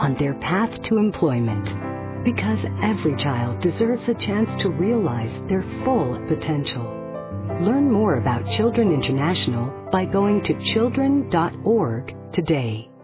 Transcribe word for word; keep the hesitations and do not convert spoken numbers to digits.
on their path to employment. Because every child deserves a chance to realize their full potential. Learn more about Children International by going to children dot org today.